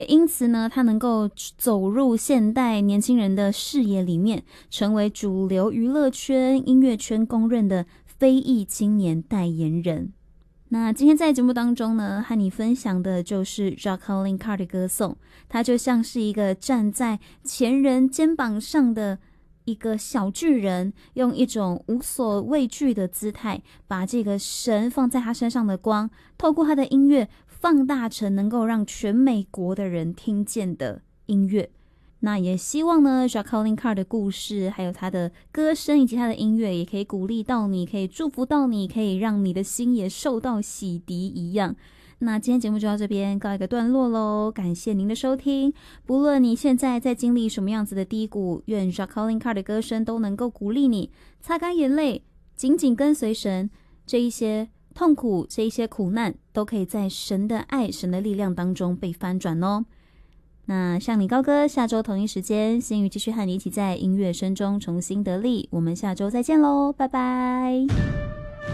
因此呢，他能够走入现代年轻人的视野里面，成为主流娱乐圈、音乐圈公认的非裔青年代言人。那今天在节目当中呢，和你分享的就是 Jacqueline Carr 的歌颂，他就像是一个站在前人肩膀上的一个小巨人，用一种无所畏惧的姿态，把这个神放在他身上的光，透过他的音乐放大成能够让全美国的人听见的音乐。那也希望呢 Jacqueline Carr 的故事还有他的歌声以及他的音乐也可以鼓励到你，可以祝福到你，可以让你的心也受到洗涤一样。那今天节目就到这边告一个段落咯，感谢您的收听。不论你现在在经历什么样子的低谷，愿 Jacqueline Carr 的歌声都能够鼓励你擦干眼泪，紧紧跟随神，这一些痛苦，这一些苦难都可以在神的爱、神的力量当中被翻转哦。那向你高歌，下周同一时间，心语继续和你一起在音乐声中重新得力。我们下周再见咯，拜拜。